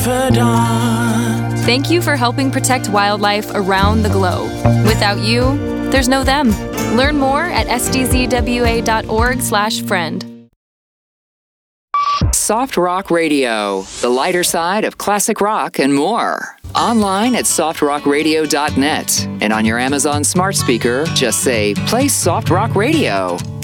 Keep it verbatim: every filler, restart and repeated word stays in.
confidant. Thank you for helping protect wildlife around the globe. Without you, there's no them. Learn more at s d z w a dot org slash friend. Soft Rock Radio, the lighter side of classic rock and more. Online at soft rock radio dot net and on your Amazon smart speaker, just say, play Soft Rock Radio.